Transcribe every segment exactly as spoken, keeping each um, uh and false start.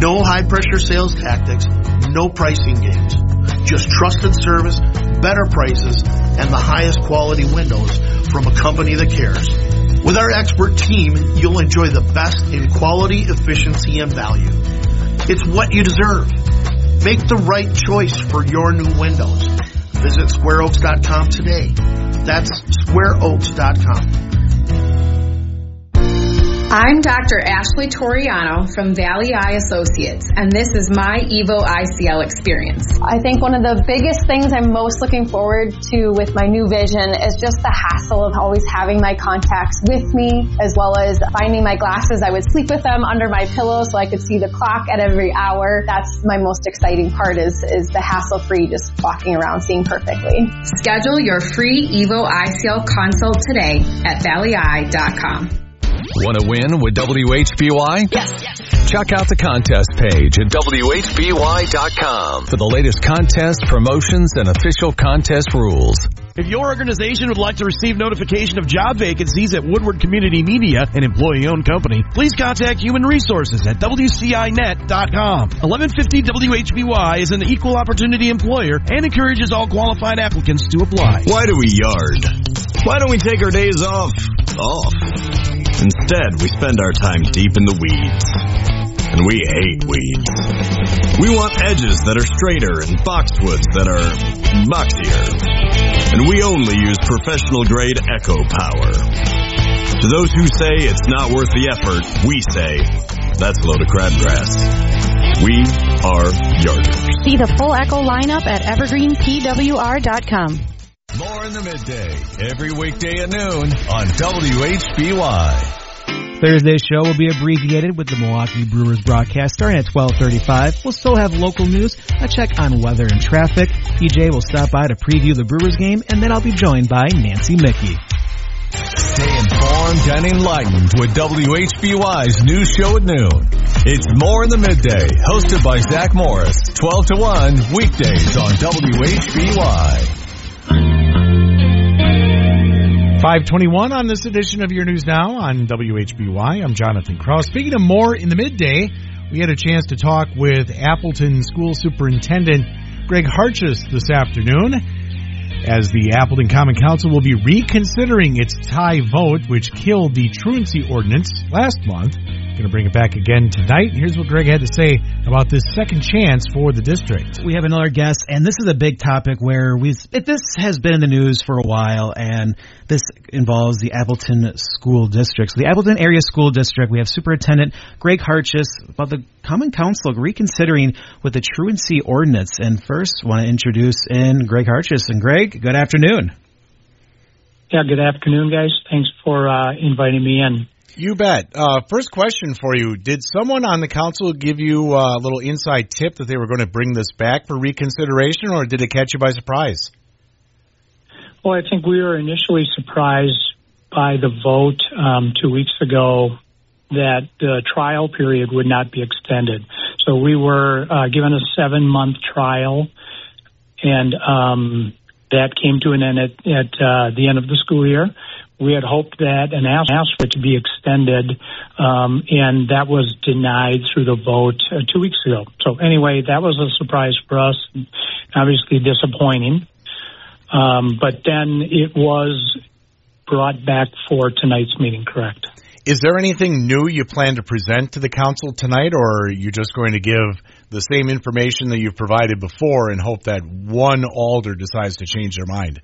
No high-pressure sales tactics, no pricing games. Just trusted service, better prices, and the highest quality windows from a company that cares. With our expert team, you'll enjoy the best in quality, efficiency, and value. It's what you deserve. Make the right choice for your new windows. Visit square oaks dot com today. That's square oaks dot com. I'm Doctor Ashley Toriano from Valley Eye Associates, and this is my Evo I C L experience. I think one of the biggest things I'm most looking forward to with my new vision is just the hassle of always having my contacts with me, as well as finding my glasses. I would sleep with them under my pillow so I could see the clock at every hour. That's my most exciting part is, is the hassle-free, just walking around seeing perfectly. Schedule your free Evo I C L consult today at valley eye dot com. Want to win with W H B Y? Yes, yes. Check out the contest page at W H B Y dot com for the latest contest, promotions, and official contest rules. If your organization would like to receive notification of job vacancies at Woodward Community Media, an employee-owned company, please contact Human Resources at W C I net dot com. eleven fifty W H B Y is an equal opportunity employer and encourages all qualified applicants to apply. Why do we yard? Why don't we take our days off? Off. Instead, we spend our time deep in the weeds. And we hate weeds. We want edges that are straighter and boxwoods that are boxier. And we only use professional-grade Echo Power. To those who say it's not worth the effort, we say, that's a load of crabgrass. We are yarders. See the full Echo lineup at evergreen P W R dot com. More in the midday, every weekday at noon on W H B Y. Thursday's show will be abbreviated with the Milwaukee Brewers broadcast starting at twelve thirty-five. We'll still have local news, a check on weather and traffic. P J will stop by to preview the Brewers game, and then I'll be joined by Nancy Mickey. Stay informed and enlightened with W H B Y's news show at noon. It's More in the Midday, hosted by Zach Morris, twelve to one, weekdays on W H B Y. five twenty-one on this edition of Your News Now on W H B Y. I'm Jonathan Krause. Speaking of More in the Midday, we had a chance to talk with Appleton School Superintendent Greg Hartjes this afternoon, as the Appleton Common Council will be reconsidering its tie vote, which killed the truancy ordinance last month. Going to bring it back again tonight. Here's what Greg had to say about this second chance for the district. We have another guest, and this is a big topic where we've, it, this has been in the news for a while, and this involves the Appleton School District. So the Appleton Area School District, we have Superintendent Greg Hartjes about the Common Council reconsidering with the truancy ordinance. And first, I want to introduce in Greg Hartjes. And Greg, good afternoon. Yeah, good afternoon, guys. Thanks for uh, inviting me in. You bet. Uh, first question for you. Did someone on the council give you a little inside tip that they were going to bring this back for reconsideration, or did it catch you by surprise? Well, I think we were initially surprised by the vote um, two weeks ago that the trial period would not be extended. So we were uh, given a seven-month trial, and um, that came to an end at, at uh, the end of the school year. We had hoped that and asked, asked for it to be extended, um, and that was denied through the vote uh, two weeks ago. So anyway, that was a surprise for us, obviously disappointing. Um, but then it was brought back for tonight's meeting, correct? Is there anything new you plan to present to the council tonight, or are you just going to give the same information that you've provided before and hope that one alder decides to change their mind?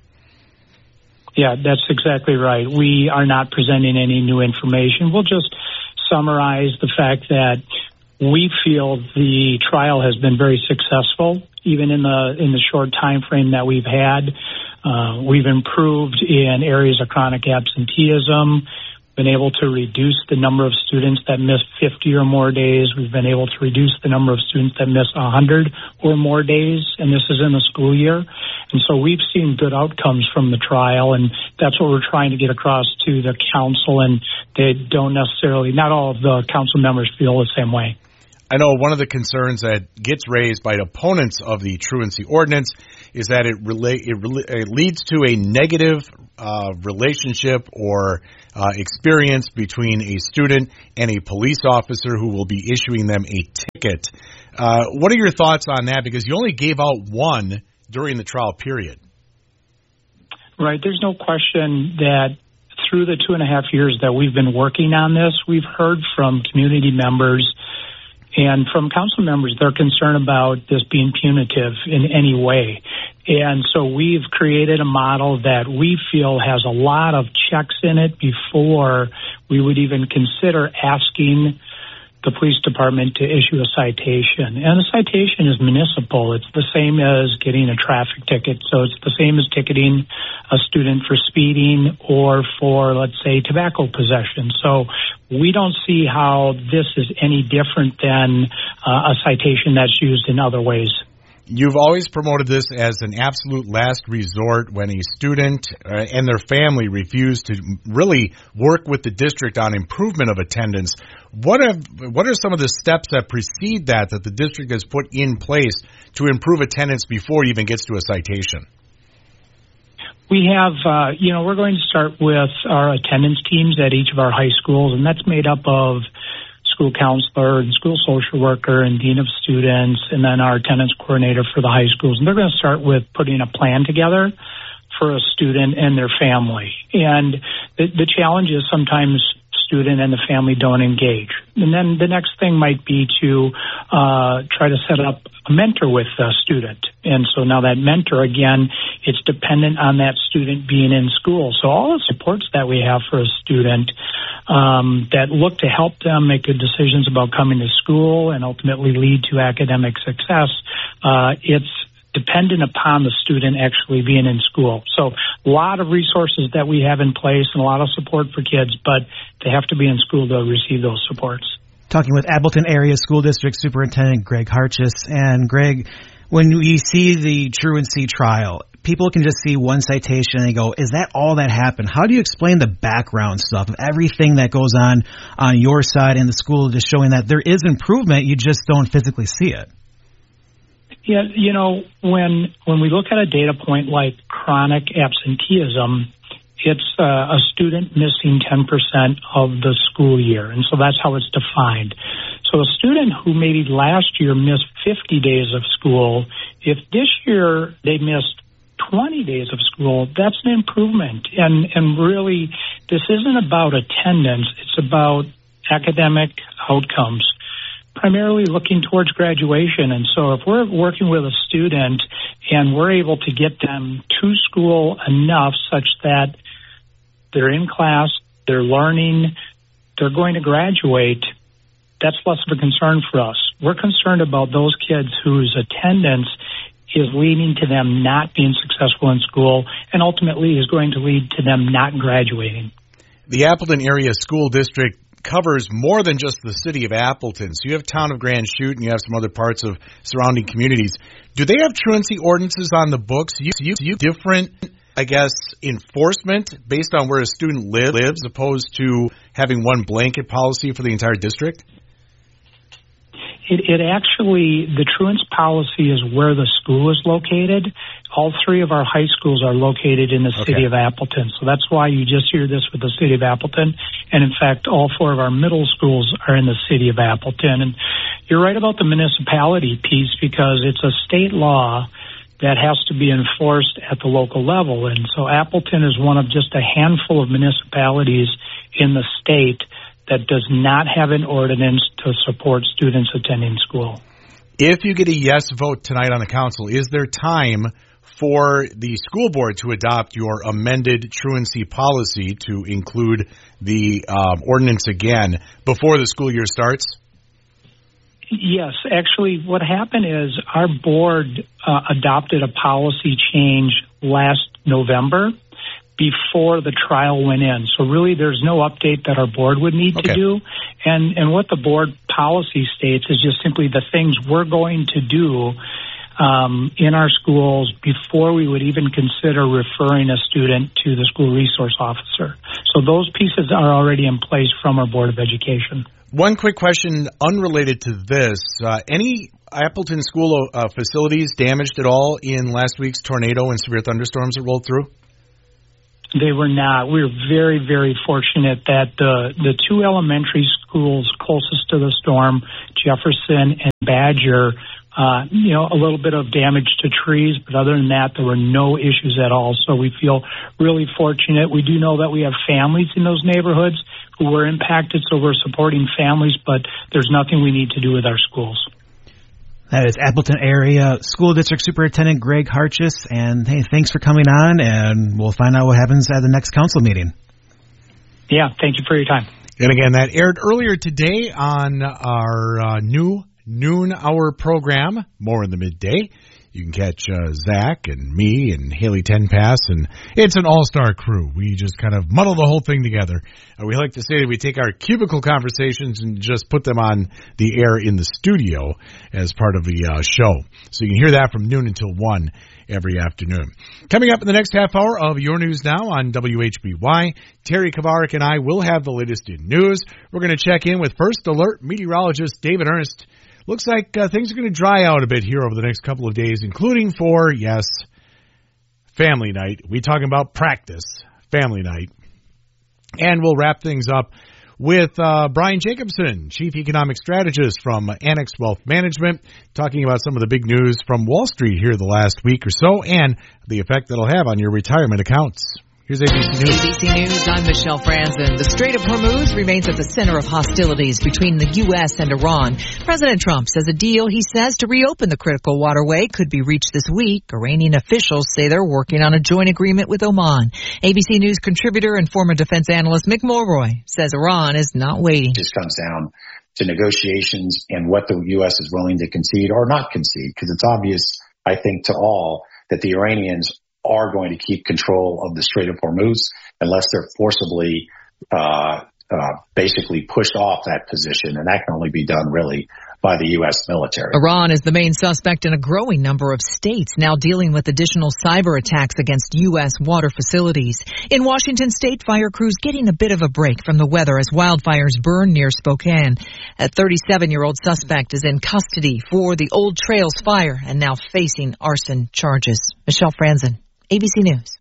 Yeah, that's exactly right. We are not presenting any new information. We'll just summarize the fact that we feel the trial has been very successful, even in the in the short time frame that we've had. Uh, we've improved in areas of chronic absenteeism, been able to reduce the number of students that miss fifty or more days. We've been able to reduce the number of students that miss one hundred or more days, and this is in the school year. And so we've seen good outcomes from the trial, and that's what we're trying to get across to the council, and they don't necessarily, not all of the council members feel the same way. I know one of the concerns that gets raised by opponents of the truancy ordinance is that it relate it, re- it leads to a negative uh, relationship or uh, experience between a student and a police officer who will be issuing them a ticket. Uh, what are your thoughts on that? Because you only gave out one during the trial period. Right. There's no question that through the two and a half years that we've been working on this, we've heard from community members and from council members, they're concerned about this being punitive in any way. And so we've created a model that we feel has a lot of checks in it before we would even consider asking the police department to issue a citation. And the citation is municipal. It's the same as getting a traffic ticket. So it's the same as ticketing a student for speeding or for, let's say, tobacco possession. So we don't see how this is any different than uh, a citation that's used in other ways. You've always promoted this as an absolute last resort when a student uh, and their family refuse to really work with the district on improvement of attendance. What have, what are some of the steps that precede that that the district has put in place to improve attendance before it even gets to a citation? We have, uh, you know, we're going to start with our attendance teams at each of our high schools, and that's made up of school counselor and school social worker and dean of students, and then our attendance coordinator for the high schools. And they're going to start with putting a plan together for a student and their family. And the, the challenge is sometimes student and the family don't engage. And then the next thing might be to uh, try to set up a mentor with the student. And so now that mentor, again, it's dependent on that student being in school. So all the supports that we have for a student um, that look to help them make good decisions about coming to school and ultimately lead to academic success, uh, it's dependent upon the student actually being in school. So a lot of resources that we have in place and a lot of support for kids, but they have to be in school to receive those supports. Talking with Appleton Area School District Superintendent Greg Hartjes. And Greg, when we see the truancy trial, people can just see one citation and they go, is that all that happened? How do you explain the background stuff of everything that goes on on your side in the school, just showing that there is improvement, you just don't physically see it? Yeah, you know, when when we look at a data point like chronic absenteeism, it's uh, a student missing ten percent of the school year, and so that's how it's defined. So a student who maybe last year missed fifty days of school, if this year they missed twenty days of school, that's an improvement. And and really, this isn't about attendance, it's about academic outcomes, primarily looking towards graduation. And so if we're working with a student and we're able to get them to school enough such that they're in class, they're learning, they're going to graduate, that's less of a concern for us. We're concerned about those kids whose attendance is leading to them not being successful in school and ultimately is going to lead to them not graduating. The Appleton Area School District covers more than just the city of Appleton. So you have town of Grand Chute and you have some other parts of surrounding communities. Do they have truancy ordinances on the books? You, you, you different, I guess, enforcement based on where a student live, lives opposed to having one blanket policy for the entire district? It, it actually, the truance policy is where the school is located. All three of our high schools are located in the okay. city of Appleton. So that's why you just hear this with the city of Appleton. And in fact, all four of our middle schools are in the city of Appleton. And you're right about the municipality piece because it's a state law that has to be enforced at the local level. And so Appleton is one of just a handful of municipalities in the state that does not have an ordinance to support students attending school. If you get a yes vote tonight on the council, is there time for the school board to adopt your amended truancy policy to include the um, ordinance again before the school year starts? Yes. Actually, what happened is our board uh, adopted a policy change last November before the trial went in. So really there's no update that our board would need okay. to do. And and what the board policy states is just simply the things we're going to do um, in our schools before we would even consider referring a student to the school resource officer. So those pieces are already in place from our Board of Education. One quick question unrelated to this. Uh, any Appleton school uh, facilities damaged at all in last week's tornado and severe thunderstorms that rolled through? They were not. We were very, very fortunate that the, the two elementary schools closest to the storm, Jefferson and Badger, uh, you know, a little bit of damage to trees, but other than that, there were no issues at all. So we feel really fortunate. We do know that we have families in those neighborhoods who were impacted, so we're supporting families, but there's nothing we need to do with our schools. That is Appleton Area School District Superintendent Greg Hartjes. And hey, thanks for coming on, and we'll find out what happens at the next council meeting. Yeah, thank you for your time. And again, that aired earlier today on our uh, new noon hour program, More in the Midday. You can catch uh, Zach and me and Haley Tenpass, and it's an all-star crew. We just kind of muddle the whole thing together. Uh, we like to say that we take our cubicle conversations and just put them on the air in the studio as part of the uh, show. So you can hear that from noon until one every afternoon. Coming up in the next half hour of Your News Now on W H B Y, Terry Kavarik and I will have the latest in news. We're going to check in with First Alert meteorologist David Ernst. Looks like uh, things are going to dry out a bit here over the next couple of days, including for, yes, family night. We're talking about practice, family night. And we'll wrap things up with uh, Brian Jacobson, Chief Economic Strategist from Annex Wealth Management, talking about some of the big news from Wall Street here the last week or so and the effect that'll have on your retirement accounts. Here's A B C News. A B C News, I'm Michelle Franzen. The Strait of Hormuz remains at the center of hostilities between the U S and Iran. President Trump says a deal, he says, to reopen the critical waterway could be reached this week. Iranian officials say they're working on a joint agreement with Oman. A B C News contributor and former defense analyst Mick Mulroy says Iran is not waiting. It just comes down to negotiations and what the U S is willing to concede or not concede, because it's obvious, I think, to all that the Iranians are going to keep control of the Strait of Hormuz unless they're forcibly uh, uh, basically pushed off that position. And that can only be done really by the U S military. Iran is the main suspect in a growing number of states now dealing with additional cyber attacks against U S water facilities. In Washington state, fire crews getting a bit of a break from the weather as wildfires burn near Spokane. A thirty-seven-year-old suspect is in custody for the Old Trails fire and now facing arson charges. Michelle Franzen, A B C News.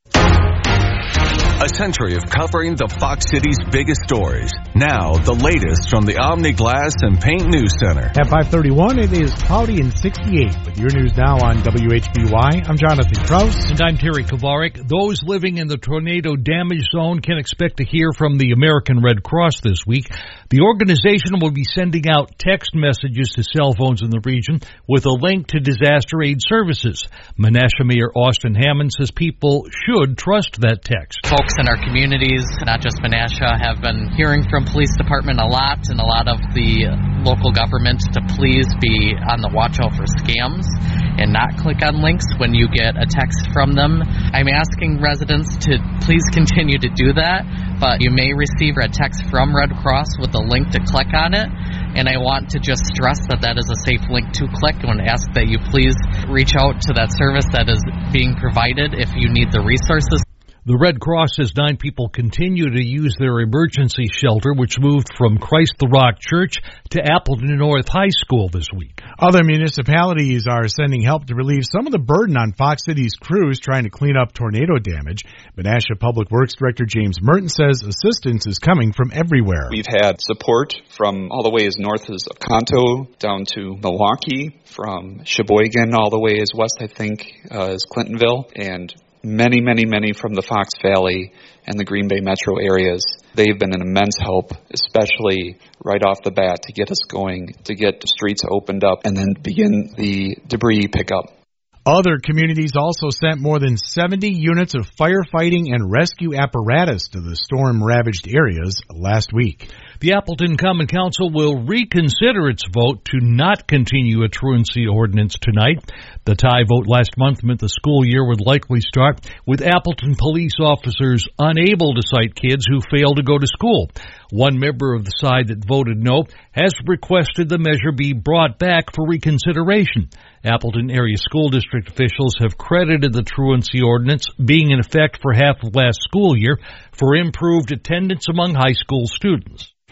A century of covering the Fox City's biggest stories. Now, the latest from the Omni Glass and Paint News Center. At five thirty-one, it is cloudy and sixty-eight. With Your News Now on W H B Y, I'm Jonathan Krause. And I'm Terry Kavarik. Those living in the tornado damage zone can expect to hear from the American Red Cross this week. The organization will be sending out text messages to cell phones in the region with a link to disaster aid services. Menasha Mayor Austin Hammond says people should trust that text. Folks in our communities, not just Menasha, have been hearing from police department a lot and a lot of the local government to please be on the watch out for scams and not click on links when you get a text from them. I'm asking residents to please continue to do that, but you may receive a text from Red Cross with a link to click on it, and I want to just stress that that is a safe link to click and ask that you please reach out to that service that is being provided if you need the resources. The Red Cross says nine people continue to use their emergency shelter, which moved from Christ the Rock Church to Appleton North High School this week. Other municipalities are sending help to relieve some of the burden on Fox City's crews trying to clean up tornado damage. Menasha Public Works Director James Merton says assistance is coming from everywhere. We've had support from all the way as north as Oconto down to Milwaukee, from Sheboygan all the way as west, I think, uh, as Clintonville, and many, many, many from the Fox Valley and the Green Bay metro areas. They've been an immense help, especially right off the bat, to get us going, to get the streets opened up, and then begin the debris pickup. Other communities also sent more than seventy units of firefighting and rescue apparatus to the storm-ravaged areas last week. The Appleton Common Council will reconsider its vote to not continue a truancy ordinance tonight. The tie vote last month meant the school year would likely start with Appleton police officers unable to cite kids who fail to go to school. One member of the side that voted no has requested the measure be brought back for reconsideration. Appleton area school district officials have credited the truancy ordinance being in effect for half of last school year for improved attendance among high school students.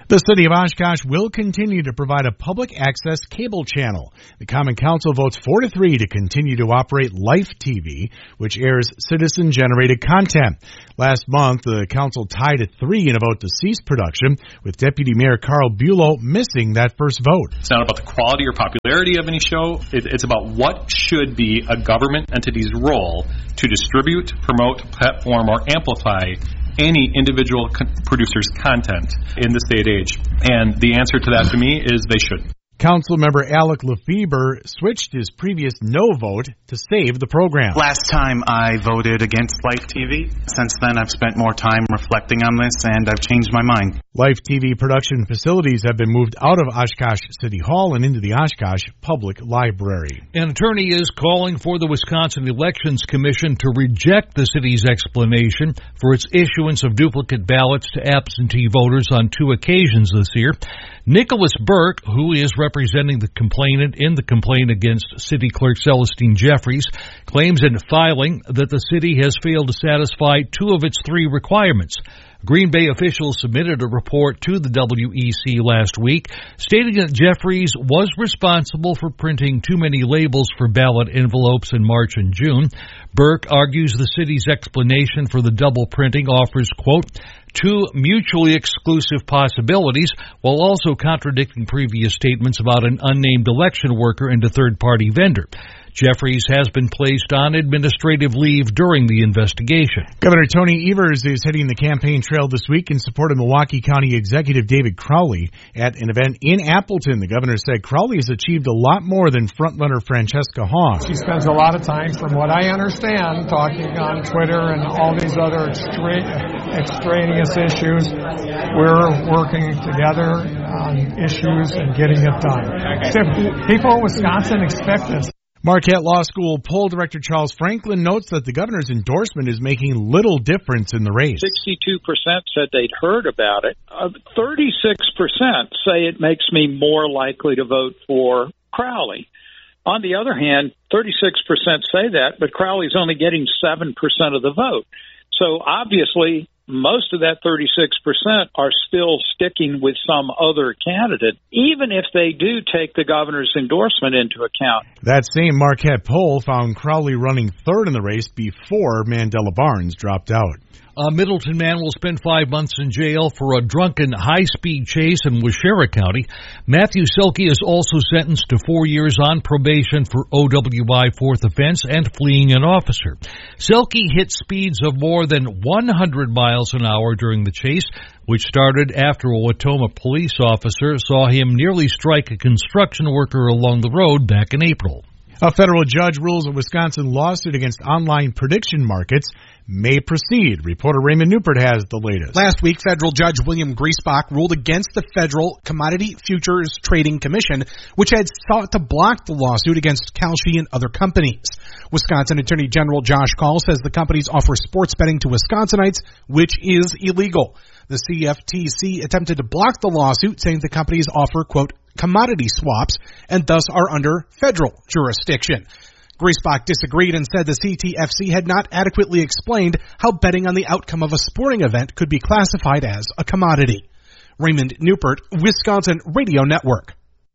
The city of Oshkosh will continue to provide a public access cable channel. The Common Council votes four to three to continue to operate Life T V, which airs citizen-generated content. Last month, the council tied at three in a vote to cease production, with Deputy Mayor Carl Bulow missing that first vote. It's not about the quality or popularity of any show. It, it's about what should be a government entity's role to distribute, promote, platform, or amplify any individual co- producer's content in this day and age. And the answer to that to me is they should. Councilmember Alec Lefebvre switched his previous no vote to save the program. Last time I voted against Life T V. Since then, I've spent more time reflecting on this, and I've changed my mind. Life T V production facilities have been moved out of Oshkosh City Hall and into the Oshkosh Public Library. An attorney is calling for the Wisconsin Elections Commission to reject the city's explanation for its issuance of duplicate ballots to absentee voters on two occasions this year. Nicholas Burke, who is representing the complainant in the complaint against City Clerk Celestine Jeffries, claims in filing that the city has failed to satisfy two of its three requirements. Green Bay officials submitted a report to the W E C last week, stating that Jeffries was responsible for printing too many labels for ballot envelopes in March and June. Burke argues the city's explanation for the double printing offers, quote, two mutually exclusive possibilities, while also contradicting previous statements about an unnamed election worker and a third-party vendor. Jeffries has been placed on administrative leave during the investigation. Governor Tony Evers is hitting the campaign trail this week in support of Milwaukee County Executive David Crowley. At an event in Appleton, the governor said Crowley has achieved a lot more than frontrunner Francesca Hong. She spends a lot of time, from what I understand, talking on Twitter and all these other extra- extraneous issues. We're working together on issues and getting it done. People in Wisconsin expect this. Marquette Law School poll director Charles Franklin notes that the governor's endorsement is making little difference in the race. sixty-two percent said they'd heard about it. Uh, thirty-six percent say it makes me more likely to vote for Crowley. On the other hand, thirty-six percent say that, but Crowley's only getting seven percent of the vote. So obviously, most of that thirty-six percent are still sticking with some other candidate, even if they do take the governor's endorsement into account. That same Marquette poll found Crowley running third in the race before Mandela Barnes dropped out. A Middleton man will spend five months in jail for a drunken high-speed chase in Waushara County. Matthew Selke is also sentenced to four years on probation for O W I fourth offense and fleeing an officer. Selke hit speeds of more than one hundred miles an hour during the chase, which started after a Watoma police officer saw him nearly strike a construction worker along the road back in April. A federal judge rules a Wisconsin lawsuit against online prediction markets may proceed. Reporter Raymond Newport has the latest. Last week, federal judge William Griesbach ruled against the Federal Commodity Futures Trading Commission, which had sought to block the lawsuit against Kalshi and other companies. Wisconsin Attorney General Josh Kaul says the companies offer sports betting to Wisconsinites, which is illegal. The C F T C attempted to block the lawsuit, saying the companies offer, quote, commodity swaps and thus are under federal jurisdiction. Griesbach disagreed and said the C T F C had not adequately explained how betting on the outcome of a sporting event could be classified as a commodity. Raymond Newport, Wisconsin Radio Network.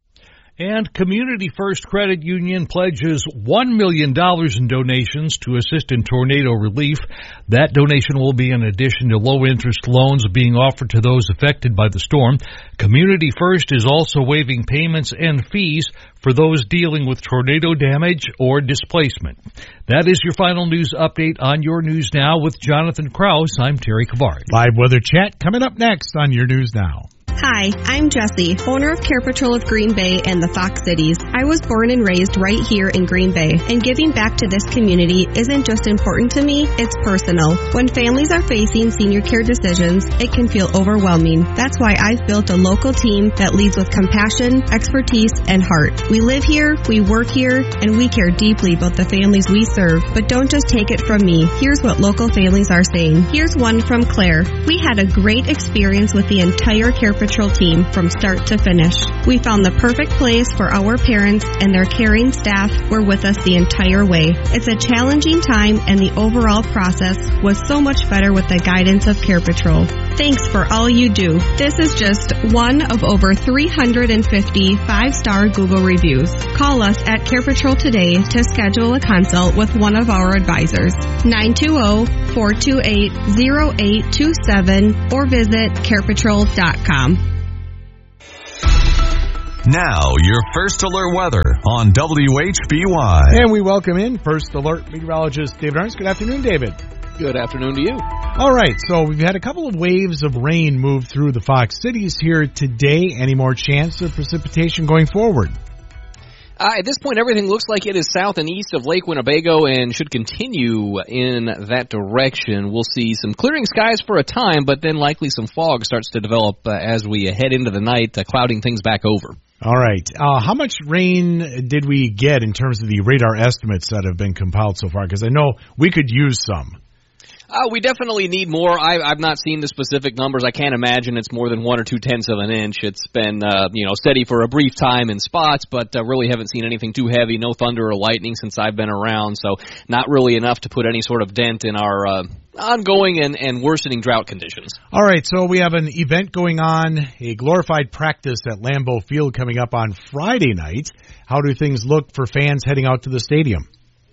And Community First Credit Union pledges one million dollars in donations to assist in tornado relief. That donation will be in addition to low-interest loans being offered to those affected by the storm. Community First is also waiving payments and fees for those dealing with tornado damage or displacement. That is your final news update on Your News Now with Jonathan Krause. I'm Terry Kavard. Live weather chat coming up next on Your News Now. Hi, I'm Jessie, owner of Care Patrol of Green Bay and the Fox Cities. I was born and raised right here in Green Bay, and giving back to this community isn't just important to me, it's personal. When families are facing senior care decisions, it can feel overwhelming. That's why I've built a local team that leads with compassion, expertise, and heart. We live here, we work here, and we care deeply about the families we serve. But don't just take it from me. Here's what local families are saying. Here's one from Claire. We had a great experience with the entire Care Patrol Patrol team from start to finish. We found the perfect place for our parents, and their caring staff were with us the entire way. It's a challenging time, and the overall process was so much better with the guidance of Care Patrol. Thanks for all you do. This is just one of over three hundred fifty five-star Google reviews. Call us at Care Patrol today to schedule a consult with one of our advisors. nine two zero, four two eight, zero eight two seven or visit care patrol dot com. Now, your First Alert weather on W H B Y. And we welcome in First Alert meteorologist David Arns. Good afternoon, David. Good afternoon to you. All right, so we've had a couple of waves of rain move through the Fox Cities here today. Any more chance of precipitation going forward? Uh, at this point, everything looks like it is south and east of Lake Winnebago and should continue in that direction. We'll see some clearing skies for a time, but then likely some fog starts to develop uh, as we head into the night, uh, clouding things back over. All right. Uh, how much rain did we get in terms of the radar estimates that have been compiled so far? Because I know we could use some. Uh, we definitely need more. I, I've not seen the specific numbers. I can't imagine it's more than one or two tenths of an inch. It's been, uh, you know, steady for a brief time in spots, but uh, really haven't seen anything too heavy. No thunder or lightning since I've been around, so not really enough to put any sort of dent in our uh, ongoing and, and worsening drought conditions. All right, so we have an event going on, a glorified practice at Lambeau Field coming up on Friday night. How do things look for fans heading out to the stadium?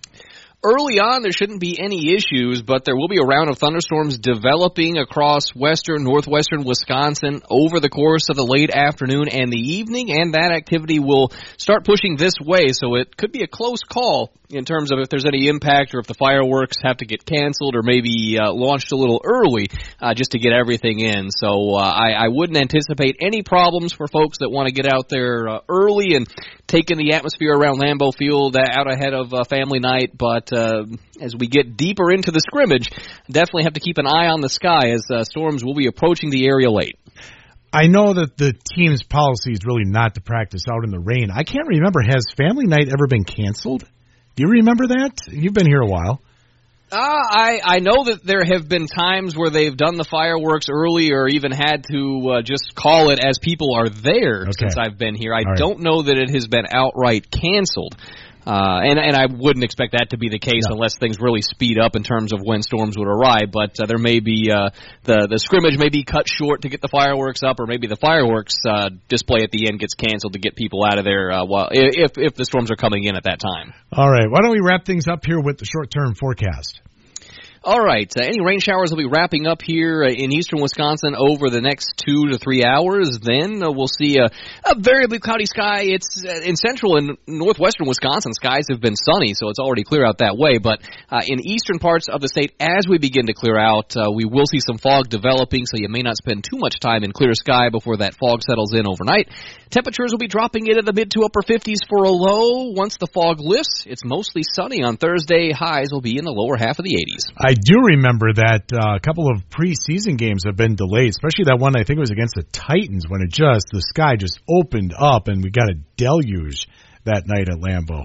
Early on, there shouldn't be any issues, but there will be a round of thunderstorms developing across western, northwestern Wisconsin over the course of the late afternoon and the evening, and that activity will start pushing this way, so it could be a close call in terms of if there's any impact or if the fireworks have to get canceled or maybe uh, launched a little early uh, just to get everything in. So uh, I, I wouldn't anticipate any problems for folks that want to get out there uh, early and take in the atmosphere around Lambeau Field out ahead of uh, family night, but uh, as we get deeper into the scrimmage, definitely have to keep an eye on the sky as uh, storms will be approaching the area late. I know that the team's policy is really not to practice out in the rain. I can't remember, has family night ever been canceled? Do you remember that? You've been here a while. Uh, I, I know that there have been times where they've done the fireworks early or even had to uh, just call it as people are there okay. since I've been here. I right. don't know that it has been outright canceled. Uh, and, and I wouldn't expect that to be the case no. unless things really speed up in terms of when storms would arrive. But uh, there may be uh, the the scrimmage may be cut short to get the fireworks up, or maybe the fireworks uh, display at the end gets canceled to get people out of there uh, while if if the storms are coming in at that time. All right, why don't we wrap things up here with the short-term forecast? All right. Uh, any rain showers will be wrapping up here uh, in eastern Wisconsin over the next two to three hours. Then uh, we'll see a, a variably cloudy sky. It's uh, in central and northwestern Wisconsin, skies have been sunny, so it's already clear out that way. But uh, in eastern parts of the state, as we begin to clear out, uh, we will see some fog developing, so you may not spend too much time in clear sky before that fog settles in overnight. Temperatures will be dropping into the mid to upper fifties for a low. Once the fog lifts, it's mostly sunny on Thursday. Highs will be in the lower half of the eighties. I do remember that uh, a couple of preseason games have been delayed, especially that one I think it was against the Titans when it just, the sky just opened up and we got a deluge that night at Lambeau.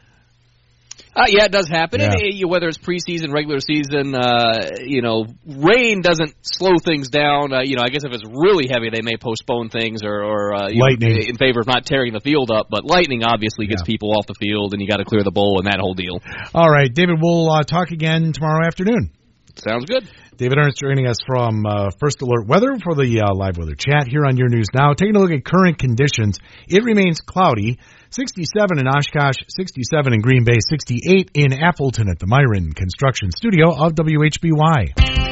Uh, yeah, it does happen. Yeah. And, uh, whether it's preseason, regular season, uh, you know, rain doesn't slow things down. Uh, you know, I guess if it's really heavy, they may postpone things or, or uh, you lightning know, in favor of not tearing the field up. But lightning obviously gets yeah. people off the field, and you got to clear the bowl and that whole deal. All right, David, we'll uh, talk again tomorrow afternoon. Sounds good. David Ernst joining us from uh, First Alert Weather for the uh, live weather chat here on Your News Now. Taking a look at current conditions, it remains cloudy. sixty-seven in Oshkosh, sixty-seven in Green Bay, sixty-eight in Appleton at the Myron Construction Studio of W H B Y.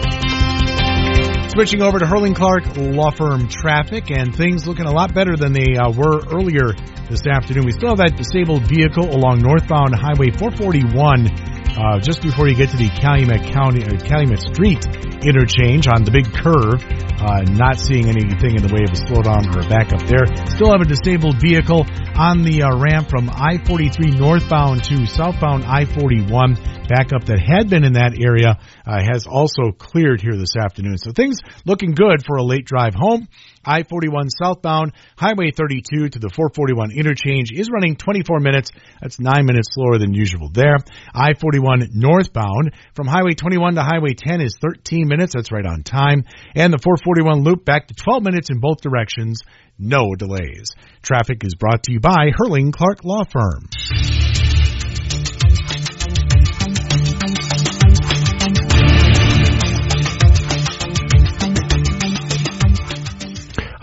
Switching over to Hurling Clark Law Firm traffic, and things looking a lot better than they uh, were earlier this afternoon. We still have that disabled vehicle along northbound Highway four forty-one uh, just before you get to the Calumet County, uh, Calumet Street interchange on the big curve. Uh, not seeing anything in the way of a slowdown or a backup there. Still have a disabled vehicle on the uh, ramp from I forty-three northbound to southbound I forty-one. Backup that had been in that area uh, has also cleared here this afternoon. So things looking good for a late drive home. I forty-one southbound, Highway thirty-two to the four forty-one interchange is running twenty-four minutes. That's nine minutes slower than usual there. I forty-one northbound from Highway twenty-one to Highway ten is thirteen minutes. That's right on time. And the four forty-one loop back to twelve minutes in both directions. No delays. Traffic is brought to you by Hurling Clark Law Firm.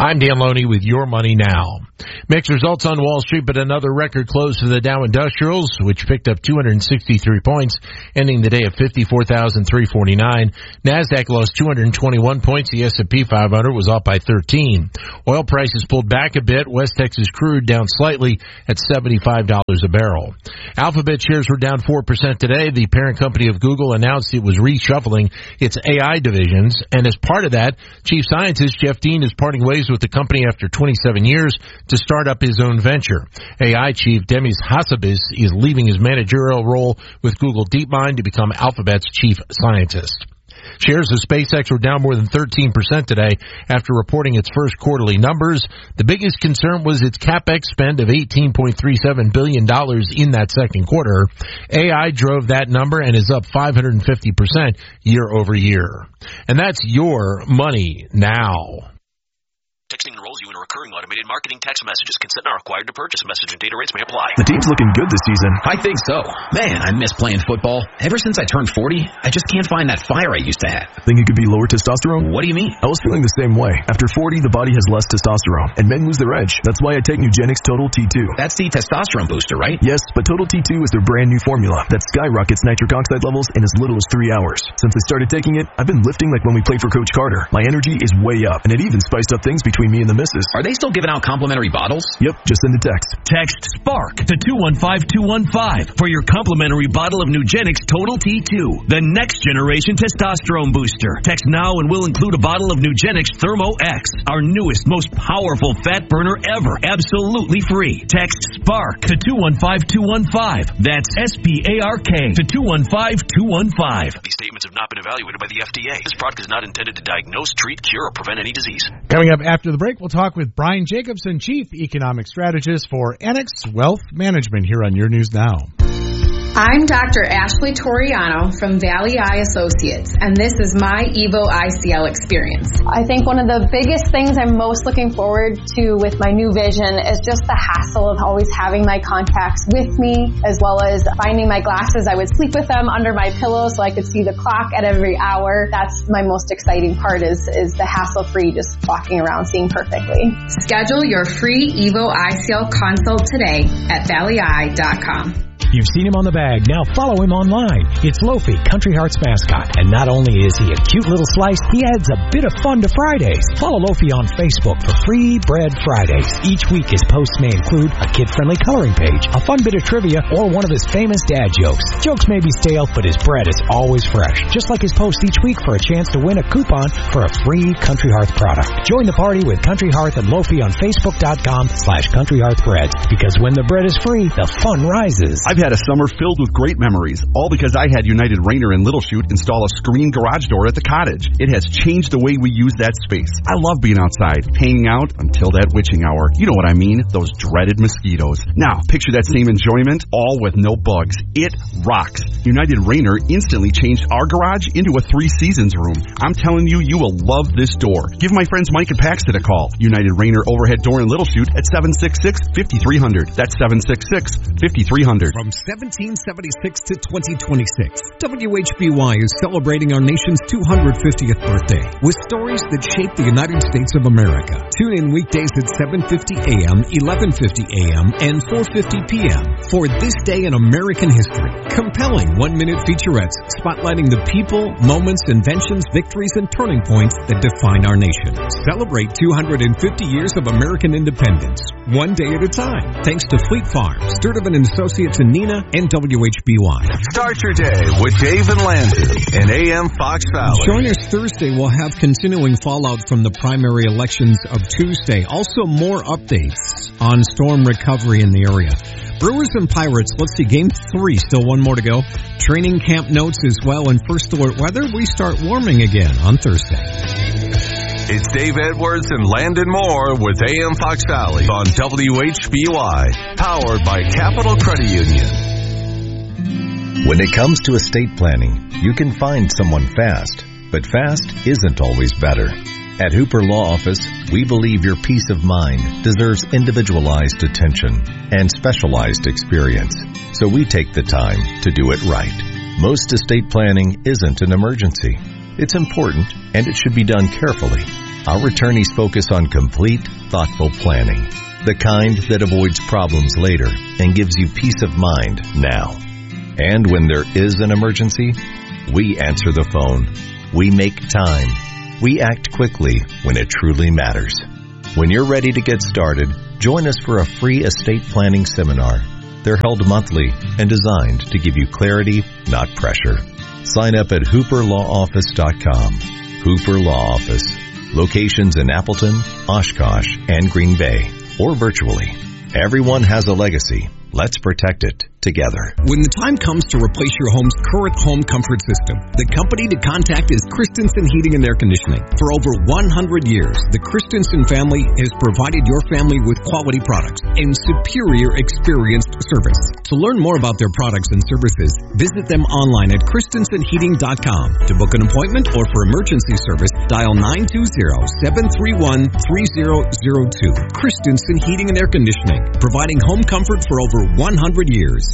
I'm Dan Loney with Your Money Now. Mixed results on Wall Street, but another record close for the Dow Industrials, which picked up two hundred sixty-three points, ending the day at fifty-four thousand three hundred forty-nine. NASDAQ lost two hundred twenty-one points. The S and P five hundred was off by thirteen. Oil prices pulled back a bit. West Texas crude down slightly at seventy-five dollars a barrel. Alphabet shares were down four percent today. The parent company of Google announced it was reshuffling its A I divisions, and as part of that, Chief Scientist Jeff Dean is parting ways with the company after twenty-seven years to start up his own venture. A I chief Demis Hassabis is leaving his managerial role with Google DeepMind to become Alphabet's chief scientist. Shares of SpaceX were down more than thirteen percent today after reporting its first quarterly numbers. The biggest concern was its CapEx spend of eighteen point three seven billion dollars in that second quarter. A I drove that number and is up five hundred fifty percent year over year. And that's Your Money Now. Texting enrolls you in a recurring automated marketing text messages. Consent not required to purchase. Message and data rates may apply. The team's looking good this season. I think so. Man, I miss playing football. Ever since I turned forty, I just can't find that fire I used to have. Think it could be lower testosterone? What do you mean? I was feeling the same way. After forty, the body has less testosterone, and men lose their edge. That's why I take Nugenix Total T two. That's the testosterone booster, right? Yes, but Total T two is their brand new formula that skyrockets nitric oxide levels in as little as three hours. Since I started taking it, I've been lifting like when we played for Coach Carter. My energy is way up, and it even spiced up things between me and the missus. Are they still giving out complimentary bottles? Yep, just send a text. Text SPARK to two one five two one five for your complimentary bottle of Nugenix Total T two, the next generation testosterone booster. Text now and we'll include a bottle of Nugenix Thermo X, our newest, most powerful fat burner ever, absolutely free. Text SPARK to two one five two one five. That's S P A R K to two one five two one five. These statements have not been evaluated by the F D A. This product is not intended to diagnose, treat, cure, or prevent any disease. Coming up after the break, we'll talk with Brian Jacobson, Chief Economic Strategist for Annex Wealth Management, here on Your News Now. I'm Doctor Ashley Toriano from Valley Eye Associates, and this is my Evo I C L experience. I think one of the biggest things I'm most looking forward to with my new vision is just the hassle of always having my contacts with me, as well as finding my glasses. I would sleep with them under my pillow so I could see the clock at every hour. That's my most exciting part, is, is the hassle-free, just walking around seeing perfectly. Schedule your free Evo I C L consult today at valley eye dot com. You've seen him on the bag, now follow him online. It's Lofi, Country Heart's mascot. And not only is he a cute little slice, he adds a bit of fun to Fridays. Follow Lofi on Facebook for Free Bread Fridays. Each week his posts may include a kid-friendly coloring page, a fun bit of trivia, or one of his famous dad jokes. Jokes may be stale, but his bread is always fresh. Just like his post each week for a chance to win a coupon for a free Country Hearth product. Join the party with Country Hearth and Lofi on Facebook.com slash Country Hearth Breads. Because when the bread is free, the fun rises. I've had a summer filled with great memories, all because I had United Rayner in Little Chute install a screen garage door at the cottage. It has changed the way we use that space. I love being outside, hanging out until that witching hour. You know what I mean, those dreaded mosquitoes. Now, picture that same enjoyment, all with no bugs. It rocks. United Rayner instantly changed our garage into a Three Seasons room. I'm telling you, you will love this door. Give my friends Mike and Paxton a call. United Rayner overhead door in Little Chute at seven six six, five three zero zero. That's seven six six, five three zero zero. From seventeen seventy-six to twenty twenty-six, W H B Y is celebrating our nation's two hundred fiftieth birthday with stories that shape the United States of America. Tune in weekdays at seven fifty a.m., eleven fifty a.m., and four fifty p.m. for This Day in American History. Compelling one-minute featurettes spotlighting the people, moments, inventions, victories, and turning points that define our nation. Celebrate two hundred fifty years of American independence, one day at a time. Thanks to Fleet Farm, Sturtevant and Associates in Neenah, and W H B Y. Start your day with Dave and Landon and A M Fox Valley. Join us Thursday. We'll have continuing fallout from the primary elections of Tuesday. Also, more updates on storm recovery in the area. Brewers and Pirates, let's see, game three, still one more to go. Training camp notes as well, and first alert weather, we start warming again on Thursday. It's Dave Edwards and Landon Moore with A M Fox Valley on W H B Y, powered by Capital Credit Union. When it comes to estate planning, you can find someone fast, but fast isn't always better. At Hooper Law Office, we believe your peace of mind deserves individualized attention and specialized experience, so we take the time to do it right. Most estate planning isn't an emergency. It's important, and it should be done carefully. Our attorneys focus on complete, thoughtful planning. The kind that avoids problems later and gives you peace of mind now. And when there is an emergency, we answer the phone. We make time. We act quickly when it truly matters. When you're ready to get started, join us for a free estate planning seminar. They're held monthly and designed to give you clarity, not pressure. Sign up at hooper law office dot com. Hooper Law Office. Locations in Appleton, Oshkosh, and Green Bay, or virtually. Everyone has a legacy. Let's protect it together. When the time comes to replace your home's current home comfort system, the company to contact is Christensen Heating and Air Conditioning. For over one hundred years, the Christensen family has provided your family with quality products and superior experienced service. To learn more about their products and services, visit them online at Christensen Heating dot com. To book an appointment or for emergency service, dial nine two zero, seven three one, three zero zero two. Christensen Heating and Air Conditioning, providing home comfort for over one hundred years.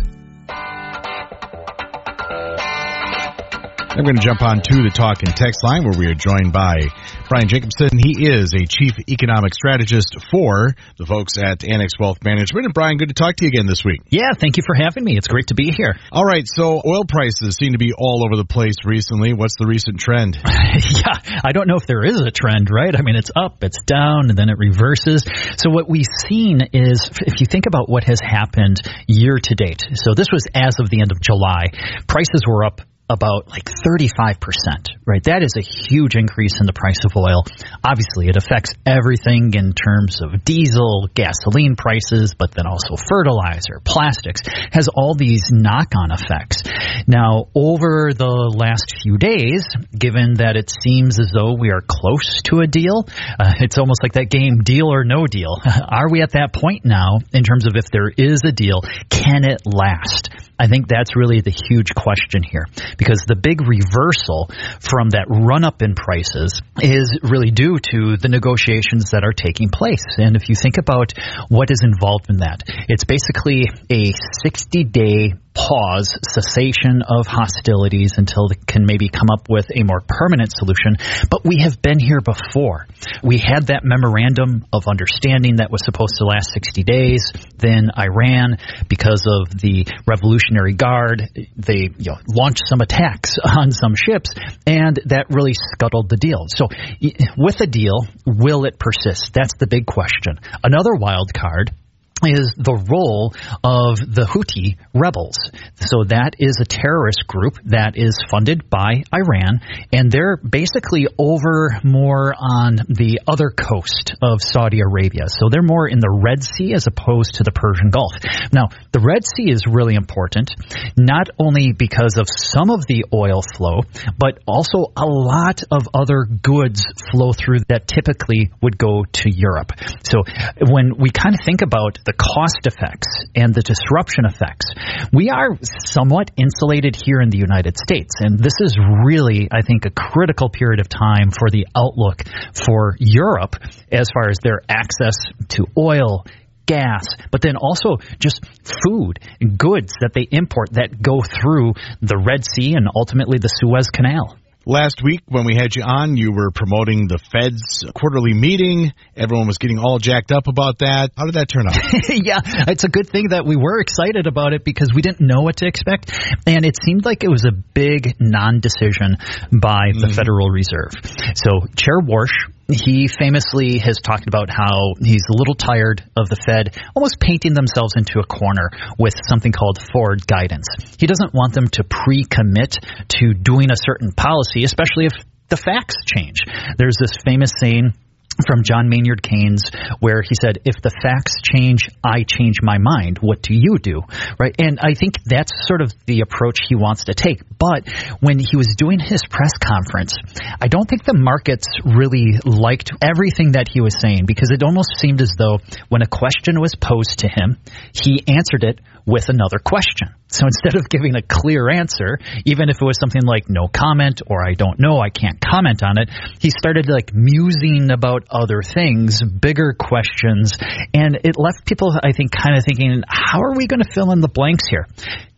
I'm going to jump on to the talk and text line where we are joined by Brian Jacobson. He is a chief economic strategist for the folks at Annex Wealth Management. And Brian, good to talk to you again this week. Yeah, thank you for having me. It's great to be here. All right, so oil prices seem to be all over the place recently. What's the recent trend? Yeah, I don't know if there is a trend, right? I mean, it's up, it's down, and then it reverses. So what we've seen is, if you think about what has happened year to date, so this was as of the end of July, prices were up about like thirty-five percent, right? That is a huge increase in the price of oil. Obviously, it affects everything in terms of diesel, gasoline prices, but then also fertilizer, plastics, has all these knock-on effects. Now, over the last few days, given that it seems as though we are close to a deal, uh, it's almost like that game, deal or no deal. Are we at that point now in terms of if there is a deal, can it last? I think that's really the huge question here, because the big reversal from that run-up in prices is really due to the negotiations that are taking place. And if you think about what is involved in that, it's basically a sixty-day pause, cessation of hostilities until they can maybe come up with a more permanent solution. But we have been here before. We had that memorandum of understanding that was supposed to last sixty days. Then Iran, because of the Revolutionary Guard, they you know, launched some attacks on some ships, and that really scuttled the deal. So with a deal, will it persist? That's the big question. Another wild card is the role of the Houthi rebels. So that is a terrorist group that is funded by Iran, and they're basically over more on the other coast of Saudi Arabia. So they're more in the Red Sea as opposed to the Persian Gulf. Now, the Red Sea is really important, not only because of some of the oil flow, but also a lot of other goods flow through that typically would go to Europe. So when we kind of think about the cost effects and the disruption effects, we are somewhat insulated here in the United States. And this is really, I think, a critical period of time for the outlook for Europe as far as their access to oil, gas, but then also just food and goods that they import that go through the Red Sea and ultimately the Suez Canal. Last week when we had you on, you were promoting the Fed's quarterly meeting. Everyone was getting all jacked up about that. How did that turn out? Yeah, it's a good thing that we were excited about it because we didn't know what to expect. And it seemed like it was a big non-decision by the mm-hmm. Federal Reserve. So Chair Warsh, he famously has talked about how he's a little tired of the Fed almost painting themselves into a corner with something called forward guidance. He doesn't want them to pre-commit to doing a certain policy, especially if the facts change. There's this famous saying from John Maynard Keynes, where he said, if the facts change, I change my mind. What do you do? Right? And I think that's sort of the approach he wants to take. But when he was doing his press conference, I don't think the markets really liked everything that he was saying, because it almost seemed as though when a question was posed to him, he answered it with another question. So instead of giving a clear answer, even if it was something like no comment or I don't know, I can't comment on it, he started like musing about other things, bigger questions, and it left people, I think, kind of thinking, how are we going to fill in the blanks here?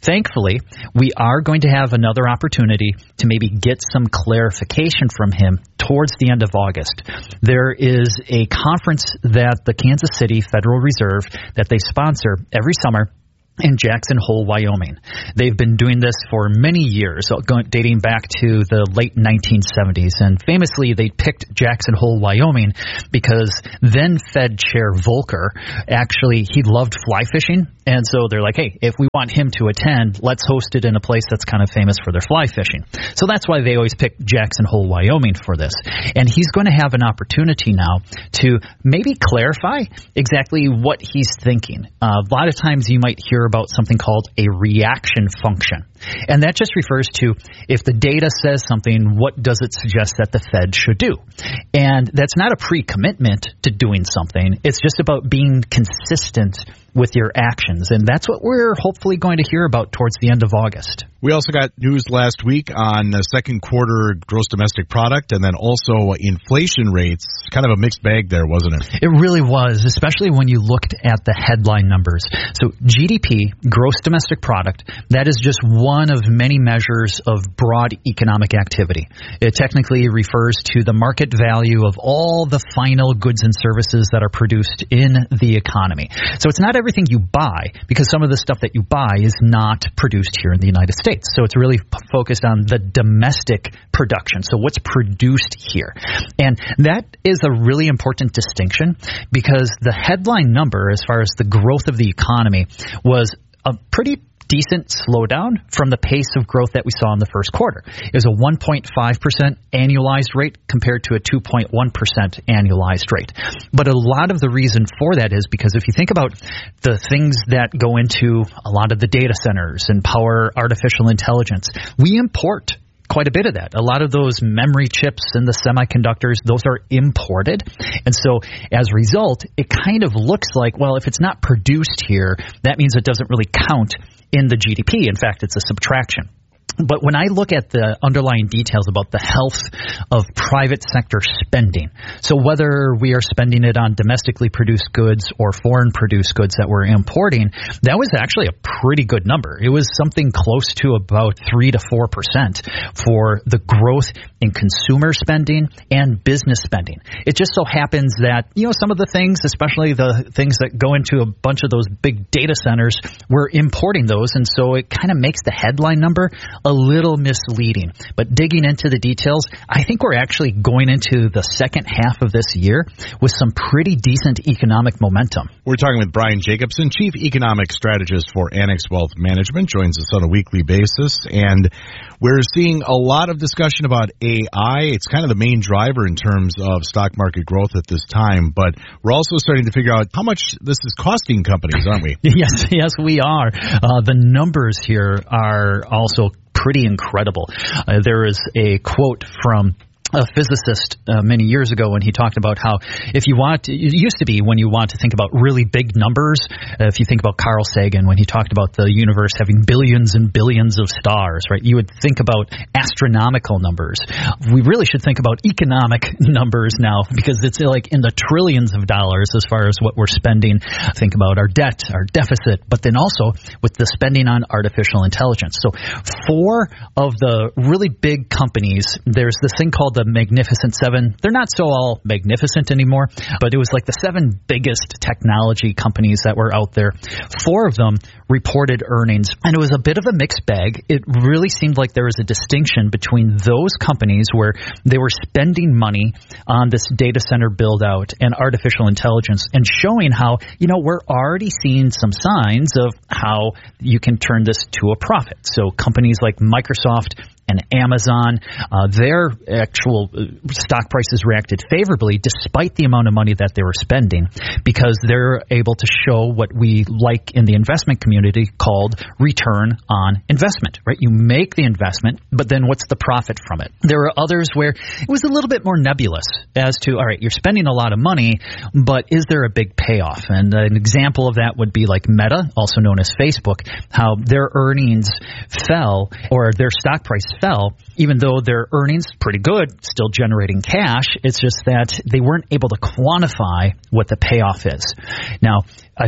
thankfully, we are going to have another opportunity to maybe get some clarification from him towards the end of August. There is a conference that the Kansas City Federal Reserve that they sponsor every summer in Jackson Hole, Wyoming. They've been doing this for many years, going, dating back to the late nineteen seventies. And famously, they picked Jackson Hole, Wyoming, because then Fed Chair Volcker, actually, he loved fly fishing. And so they're like, hey, if we want him to attend, let's host it in a place that's kind of famous for their fly fishing. So that's why they always pick Jackson Hole, Wyoming for this. And he's going to have an opportunity now to maybe clarify exactly what he's thinking. Uh, a lot of times you might hear about something called a reaction function. And that just refers to if the data says something, what does it suggest that the Fed should do? And that's not a pre-commitment to doing something. It's just about being consistent with your actions. And that's what we're hopefully going to hear about towards the end of August. We also got news last week on the second quarter gross domestic product and then also inflation rates. Kind of a mixed bag there, wasn't it? It really was, especially when you looked at the headline numbers. So G D P, gross domestic product, that is just one of many measures of broad economic activity. It technically refers to the market value of all the final goods and services that are produced in the economy. So it's not everything you buy, because some of the stuff that you buy is not produced here in the United States. So it's really p- focused on the domestic production. So what's produced here. And that is a really important distinction, because the headline number as far as the growth of the economy was a pretty decent slowdown from the pace of growth that we saw in the first quarter. It was a one point five percent annualized rate compared to a two point one percent annualized rate. But a lot of the reason for that is because if you think about the things that go into a lot of the data centers and power artificial intelligence, we import quite a bit of that. A lot of those memory chips and the semiconductors, those are imported. And so as a result, it kind of looks like, well, if it's not produced here, that means it doesn't really count in the G D P. In fact, it's a subtraction. But when I look at the underlying details about the health of private sector spending, so whether we are spending it on domestically produced goods or foreign produced goods that we're importing, that was actually a pretty good number. It was something close to about three to four percent for the growth in consumer spending and business spending. It just so happens that, you know, some of the things, especially the things that go into a bunch of those big data centers, we're importing those. And so it kind of makes the headline number a little misleading. But digging into the details, I think we're actually going into the second half of this year with some pretty decent economic momentum. We're talking with Brian Jacobson, Chief Economic Strategist for Annex Wealth Management, joins us on a weekly basis. And we're seeing a lot of discussion about A I. It's kind of the main driver in terms of stock market growth at this time. But we're also starting to figure out how much this is costing companies, aren't we? Yes, yes, we are. Uh, the numbers here are also pretty incredible. Uh, there is a quote from a physicist uh, many years ago when he talked about how if you want to, it used to be when you want to think about really big numbers, uh, if you think about Carl Sagan when he talked about the universe having billions and billions of stars, right? You would think about astronomical numbers. We really should think about economic numbers now, because it's like in the trillions of dollars as far as what we're spending. Think about our debt, our deficit, but then also with the spending on artificial intelligence. So four of the really big companies, there's this thing called the The Magnificent Seven. They're not so all magnificent anymore, but it was like the seven biggest technology companies that were out there. Four of them reported earnings, and it was a bit of a mixed bag. It really seemed like there was a distinction between those companies where they were spending money on this data center build out and artificial intelligence, and showing how, you know, we're already seeing some signs of how you can turn this to a profit. So companies like Microsoft and Amazon, uh, their actual stock prices reacted favorably despite the amount of money that they were spending, because they're able to show what we like in the investment community called return on investment, right? You make the investment, but then what's the profit from it? There are others where it was a little bit more nebulous as to, all right, you're spending a lot of money, but is there a big payoff? And an example of that would be like Meta, also known as Facebook, how their earnings fell, or their stock price fell, even though their earnings pretty good, still generating cash. It's just that they weren't able to quantify what the payoff is. Now, I think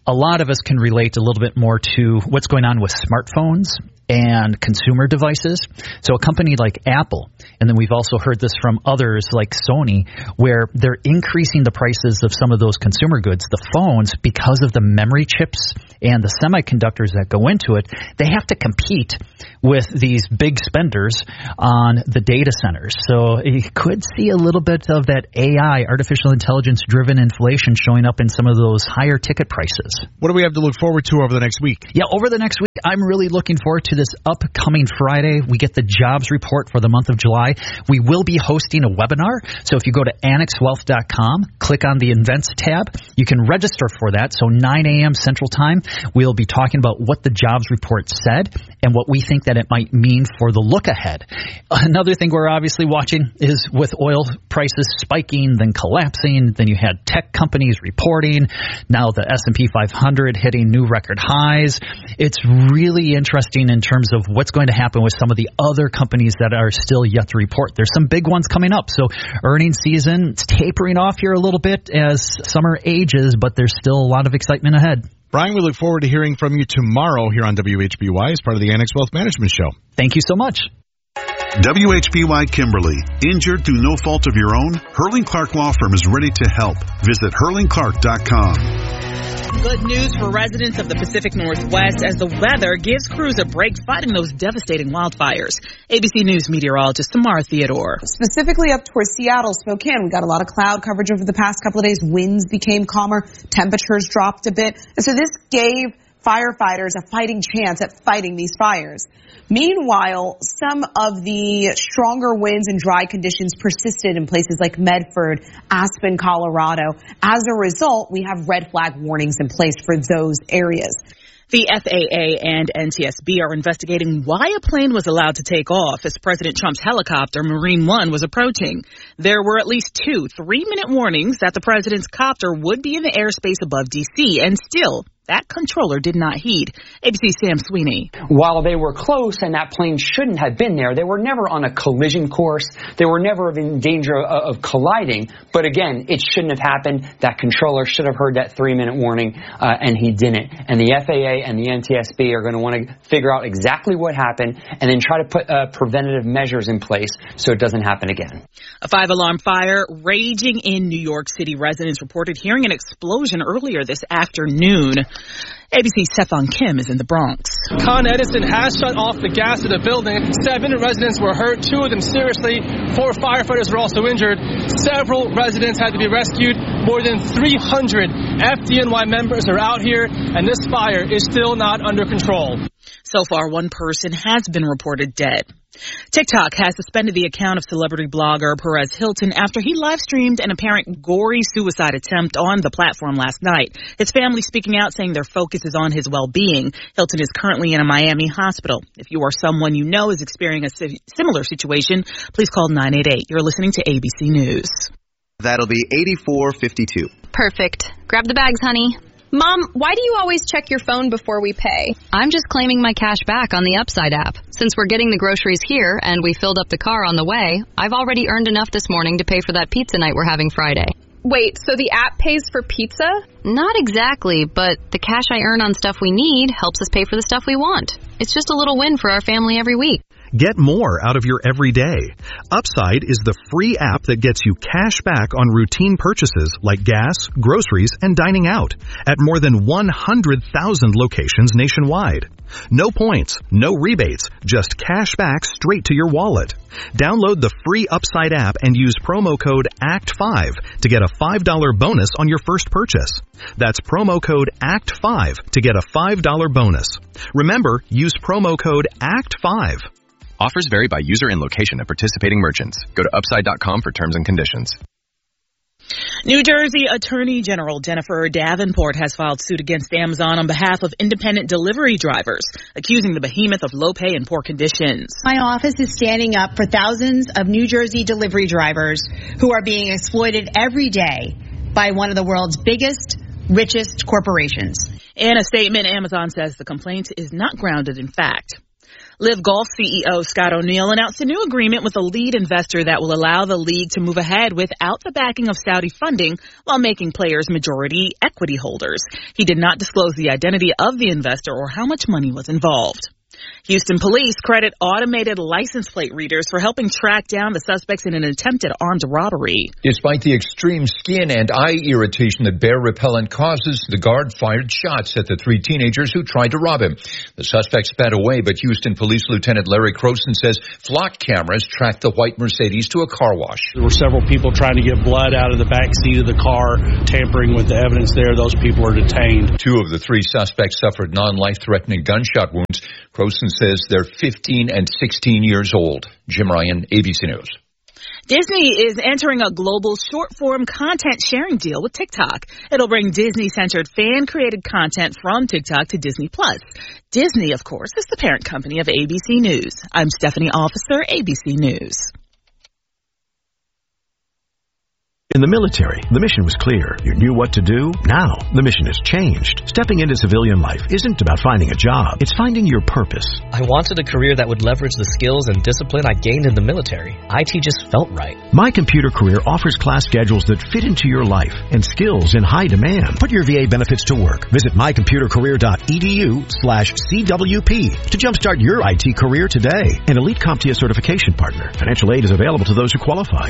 a lot of us can relate a little bit more to what's going on with smartphones and consumer devices. So a company like Apple, and then we've also heard this from others like Sony, where they're increasing the prices of some of those consumer goods, the phones, because of the memory chips and the semiconductors that go into it. They have to compete with these big spenders on the data centers. So you could see a little bit of that A I, artificial intelligence-driven inflation showing up in some of those higher ticket prices. What do we have to look forward to over the next week? Yeah, over the next week, I'm really looking forward to this upcoming Friday. We get the jobs report for the month of July. We will be hosting a webinar. So if you go to annex wealth dot com, click on the events tab, you can register for that. So nine a.m. Central Time, we'll be talking about what the jobs report said and what we think that it might mean for the look ahead. Another thing we're obviously watching is with oil prices spiking, then collapsing, then you had tech companies reporting, now the S and P five hundred hitting new record highs. It's really interesting in terms of what's going to happen with some of the other companies that are still yet to report. There's some big ones coming up. So earnings season, it's tapering off here a little bit as summer ages, but there's still a lot of excitement ahead. Brian, we look forward to hearing from you tomorrow here on W H B Y as part of the Annex Wealth Management Show. Thank you so much. W H B Y Kimberly. Injured through no fault of your own? Hurling Clark Law Firm is ready to help. Visit hurling clark dot com. Good news for residents of the Pacific Northwest as the weather gives crews a break fighting those devastating wildfires. A B C News meteorologist Tamara Theodore. Specifically up towards Seattle, Spokane, we got a lot of cloud coverage over the past couple of days. Winds became calmer. Temperatures dropped a bit. And so this gave firefighters a fighting chance at fighting these fires. Meanwhile, some of the stronger winds and dry conditions persisted in places like Medford, Aspen, Colorado. As a result, we have red flag warnings in place for those areas. The F A A and N T S B are investigating why a plane was allowed to take off as President Trump's helicopter, Marine One, was approaching. There were at least two three-minute warnings that the president's copter would be in the airspace above D C, and still, that controller did not heed. A B C's Sam Sweeney. While they were close and that plane shouldn't have been there, they were never on a collision course. They were never in danger of, of colliding. But again, it shouldn't have happened. That controller should have heard that three-minute warning, uh, and he didn't. And the F A A and the N T S B are going to want to figure out exactly what happened and then try to put uh, preventative measures in place so it doesn't happen again. A five-alarm fire raging in New York City. Residents reported hearing an explosion earlier this afternoon. A B C's Stefan Kim is in the Bronx. Con Edison has shut off the gas of the building. Seven residents were hurt, two of them seriously. Four firefighters were also injured. Several residents had to be rescued. More than three hundred F D N Y members are out here, and this fire is still not under control. So far, one person has been reported dead. TikTok has suspended the account of celebrity blogger Perez Hilton after he live-streamed an apparent gory suicide attempt on the platform last night. His family speaking out saying their focus is on his well-being. Hilton is currently in a Miami hospital. If you or someone you know is experiencing a similar situation, please call nine eight eight. You're listening to A B C News. That'll be eighty-four fifty-two. Perfect. Grab the bags, honey. Mom, why do you always check your phone before we pay? I'm just claiming my cash back on the Upside app. Since we're getting the groceries here and we filled up the car on the way, I've already earned enough this morning to pay for that pizza night we're having Friday. Wait, so the app pays for pizza? Not exactly, but the cash I earn on stuff we need helps us pay for the stuff we want. It's just a little win for our family every week. Get more out of your everyday. Upside is the free app that gets you cash back on routine purchases like gas, groceries, and dining out at more than one hundred thousand locations nationwide. No points, no rebates, just cash back straight to your wallet. Download the free Upside app and use promo code A C T five to get a five dollars bonus on your first purchase. That's promo code A C T five to get a five dollars bonus. Remember, use promo code A C T five. Offers vary by user and location at participating merchants. Go to upside dot com for terms and conditions. New Jersey Attorney General Jennifer Davenport has filed suit against Amazon on behalf of independent delivery drivers, accusing the behemoth of low pay and poor conditions. My office is standing up for thousands of New Jersey delivery drivers who are being exploited every day by one of the world's biggest, richest corporations. In a statement, Amazon says the complaint is not grounded in fact. Live Golf C E O Scott O'Neill announced a new agreement with a lead investor that will allow the league to move ahead without the backing of Saudi funding while making players majority equity holders. He did not disclose the identity of the investor or how much money was involved. Houston police credit automated license plate readers for helping track down the suspects in an attempted armed robbery. Despite the extreme skin and eye irritation that bear repellent causes, the guard fired shots at the three teenagers who tried to rob him. The suspects sped away, but Houston Police Lieutenant Larry Croson says flock cameras tracked the white Mercedes to a car wash. There were several people trying to get blood out of the back seat of the car, tampering with the evidence there. Those people are detained. Two of the three suspects suffered non-life-threatening gunshot wounds. Croson says they're fifteen and sixteen years old. Jim Ryan, A B C News. Disney is entering a global short-form content sharing deal with TikTok. It'll bring Disney-centered fan-created content from TikTok to Disney Plus. Disney, of course, is the parent company of A B C News. I'm Stephanie Officer, A B C News. In the military, the mission was clear. You knew what to do. Now, the mission has changed. Stepping into civilian life isn't about finding a job. It's finding your purpose. I wanted a career that would leverage the skills and discipline I gained in the military. I T just felt right. My Computer Career offers class schedules that fit into your life and skills in high demand. Put your V A benefits to work. Visit mycomputercareer.edu slash CWP to jumpstart your I T career today. An Elite CompTIA certification partner. Financial aid is available to those who qualify.